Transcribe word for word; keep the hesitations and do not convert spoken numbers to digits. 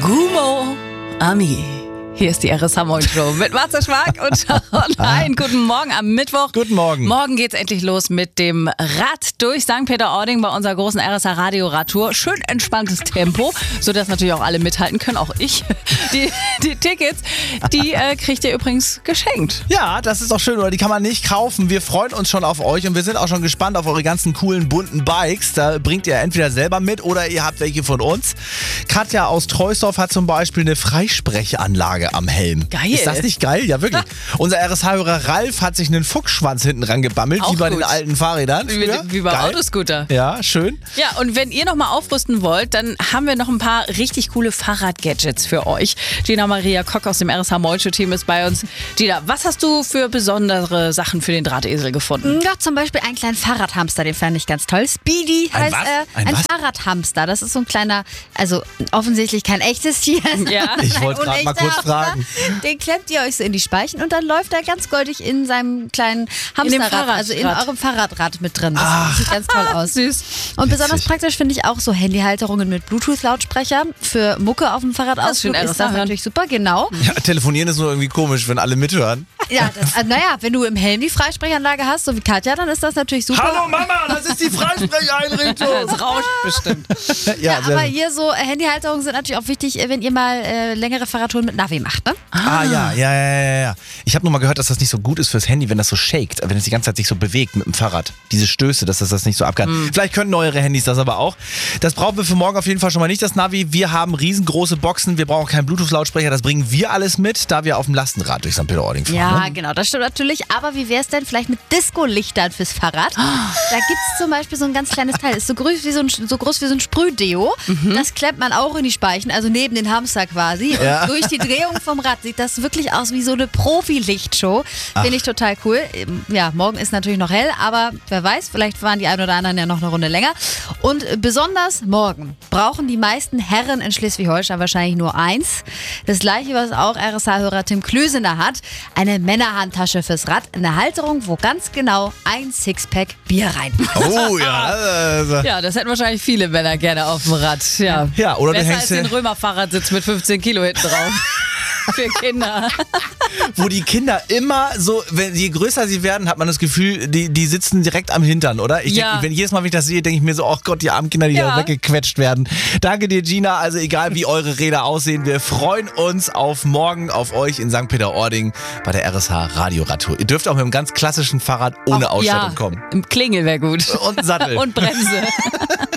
Gumo Ami. Hier ist die R S H Morning Show mit Matze Schwag und Sharon Hein. Guten Morgen am Mittwoch. Guten Morgen. Morgen geht's endlich los mit dem Rad durch Sankt Peter-Ording bei unserer großen R S H Radio Radtour. Schön entspanntes Tempo, sodass natürlich auch alle mithalten können, auch ich. Die, die Tickets, die äh, kriegt ihr übrigens geschenkt. Ja, das ist auch schön, oder die kann man nicht kaufen. Wir freuen uns schon auf euch und wir sind auch schon gespannt auf eure ganzen coolen, bunten Bikes. Da bringt ihr entweder selber mit oder ihr habt welche von uns. Katja aus Treusdorf hat zum Beispiel eine Freisprechanlage am Helm. Geil. Ist das nicht geil? Ja, wirklich. Unser R S H-Hörer Ralf hat sich einen Fuchsschwanz hinten ran gebammelt, Auch wie bei gut. den alten Fahrrädern. Wie, früher. wie beim Geil. Autoscooter. Ja, schön. Ja, und wenn ihr nochmal aufrüsten wollt, dann haben wir noch ein paar richtig coole Fahrradgadgets für euch. Gina Maria Kock aus dem R S H Morning Show Team ist bei uns. Gina, was hast du für besondere Sachen für den Drahtesel gefunden? Ja, zum Beispiel einen kleinen Fahrradhamster, den fand ich ganz toll. Speedy Ein heißt was? er. Ein Ein, was? Fahrradhamster. Das ist so ein kleiner, also offensichtlich kein echtes Tier. Ja. Ich Ein wollte gerade mal unechter kurz Hamster. fragen. Den klemmt ihr euch so in die Speichen und dann läuft er ganz goldig in seinem kleinen Hamsterrad, Fahrradrad. also in eurem Fahrradrad mit drin. Das Ach. sieht ganz toll aus. Süß. Und besonders Witzig. praktisch finde ich auch so Handyhalterungen mit Bluetooth-Lautsprecher für Mucke auf dem Fahrrad Das ist schön, Ausflug. R S H Ist das hören. natürlich super, genau. Ja, telefonieren ist nur irgendwie komisch, wenn alle mithören. Ja, das, äh, naja, wenn du im Handy Freisprechanlage hast, so wie Katja, dann ist das natürlich super. Hallo Mama, das ist die Freisprecheinrichtung. Das rauscht bestimmt. Ja, sehr- aber hier so äh, Handyhalterungen sind natürlich auch wichtig, äh, wenn ihr mal äh, längere Fahrradtouren mit Navi macht, ne? Ah, ja, ja, ja, ja, ja. Ich habe nur mal gehört, dass das nicht so gut ist fürs Handy, wenn das so shakt, wenn es die ganze Zeit sich so bewegt mit dem Fahrrad. Diese Stöße, dass das das nicht so ab kann. Mhm. Vielleicht können neuere Handys das aber auch. Das brauchen wir für morgen auf jeden Fall schon mal nicht, das Navi. Wir haben riesengroße Boxen, wir brauchen keinen Bluetooth-Lautsprecher, das bringen wir alles mit, da wir auf dem Lastenrad durch Sankt Peter-Ording fahren. Ja, Ne? genau, das stimmt natürlich. Aber wie wäre es denn vielleicht mit Disco-Lichtern fürs Fahrrad? Da gibt es zum Beispiel so ein ganz kleines Teil. Ist so groß wie so ein, so groß wie so ein Sprühdeo. Das klemmt man auch in die Speichen, also neben den Hamster quasi. Und Ja. durch die Drehung vom Rad sieht das wirklich aus wie so eine Profi-Lichtshow. Finde ich total cool. Ja, morgen ist natürlich noch hell, aber wer weiß, vielleicht fahren die ein oder anderen ja noch eine Runde länger. Und besonders morgen brauchen die meisten Herren in Schleswig-Holstein wahrscheinlich nur eins. Das gleiche, was auch R S H-Hörer Tim Klüsener hat. Eine Männerhandtasche fürs Rad. Eine Halterung, wo ganz genau ein Sixpack Bier rein. Oh ja. Also, Ja, das hätten wahrscheinlich viele Männer gerne auf dem Rad. Ja, Ja, oder du Besser hängst als den dir- Römerfahrradsitz mit fünfzehn Kilo hinten drauf. Für Kinder. wo die Kinder immer so, wenn je größer sie werden, hat man das Gefühl, die, die sitzen direkt am Hintern, oder? Ich Ja. denk, wenn jedes Mal, wenn ich das sehe, denke ich mir so, oh Gott, die armen Kinder, die Ja. da weggequetscht werden. Danke dir, Gina. Also egal, wie eure Räder aussehen, wir freuen uns auf morgen, auf euch in Sankt Peter-Ording bei der R S H Radio Radtour. Ihr dürft auch mit einem ganz klassischen Fahrrad ohne Auch- Ausstattung ja, kommen. Im Klingel wäre gut. Und einen Sattel. Und Bremse.